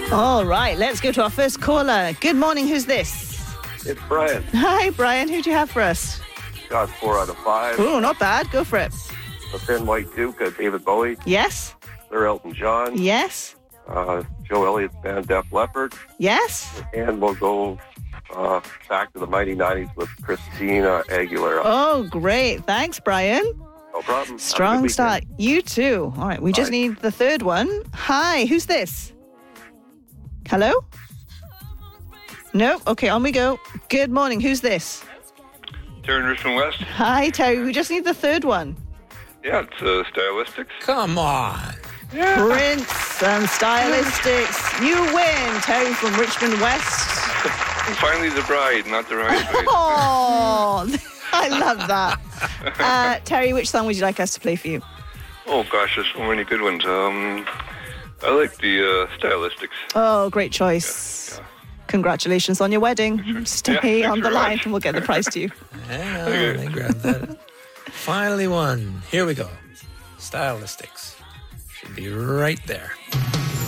All right, let's go to our first caller. Good morning, who's this? It's Brian. Hi, Brian. Who do you have for us? Got 4 out of 5. Oh, not bad. Go for it. The Thin White Duke, David Bowie. Yes. Sir Elton John. Yes. Joe Elliott's band Def Leppard. Yes. And we'll go back to the mighty 90s with Christina Aguilera. Oh, great. Thanks, Brian. No problem. Strong start. You too. All right, we just need the third one. Hi, who's this? Hello? No? Okay, on we go. Good morning, who's this? Terry and Richmond West. Hi, Terry. We just need the third one. Yeah, it's Stylistics. Come on. Yeah. Prince and Stylistics. You win, Terry from Richmond West. Finally the bride, not the bridesmaid. Oh, I love that. Terry, which song would you like us to play for you? Oh gosh, there's so many good ones. I like the Stylistics. Oh, great choice. Yeah. Congratulations on your wedding. Stay Yeah, on the very line much. and we'll get the prize to you. Hang on, I grabbed that. Finally one. Here we go. Stylistics. Should be right there.